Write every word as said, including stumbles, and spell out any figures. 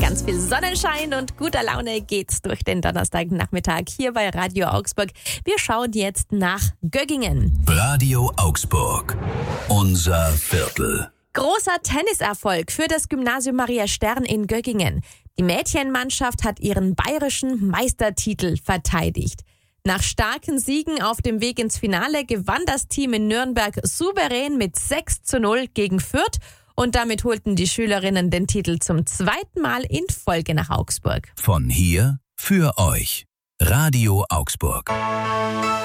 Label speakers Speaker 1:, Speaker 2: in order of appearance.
Speaker 1: ganz viel Sonnenschein und guter Laune geht's durch den Donnerstagnachmittag hier bei Radio Augsburg. Wir schauen jetzt nach Göggingen.
Speaker 2: Radio Augsburg, unser Viertel.
Speaker 1: Großer Tenniserfolg für das Gymnasium Maria Stern in Göggingen. Die Mädchenmannschaft hat ihren bayerischen Meistertitel verteidigt. Nach starken Siegen auf dem Weg ins Finale gewann das Team in Nürnberg souverän mit sechs zu null gegen Fürth und damit holten die Schülerinnen den Titel zum zweiten Mal in Folge nach Augsburg.
Speaker 2: Von hier für euch. Radio Augsburg.